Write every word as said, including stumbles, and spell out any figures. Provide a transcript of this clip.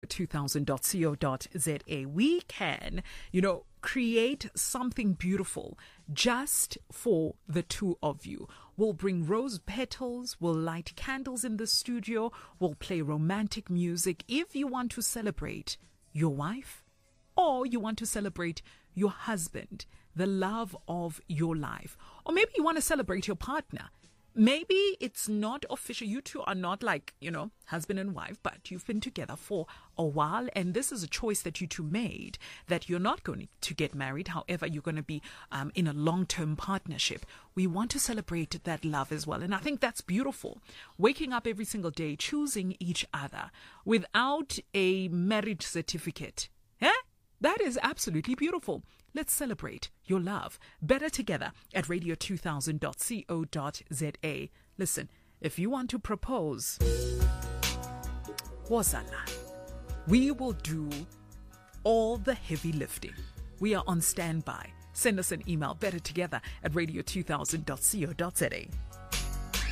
two thousand dot co dot za. We can, you know, create something beautiful just for the two of you. We'll bring rose petals, we'll light candles in the studio, we'll play romantic music. If you want to celebrate your wife or you want to celebrate your husband, the love of your life, or maybe you want to celebrate your partner. Maybe it's not official. You two are not like, you know, husband and wife, but you've been together for a while. And this is a choice that you two made, that you're not going to get married. However, you're going to be um, in a long-term partnership. We want to celebrate that love as well. And I think that's beautiful. Waking up every single day, choosing each other without a marriage certificate. Eh? That is absolutely beautiful. Let's celebrate your love better together at radio two thousand dot co dot za. Listen, if you want to propose, wozala, we will do all the heavy lifting. We are on standby. Send us an email, better together at radio two thousand dot co dot za.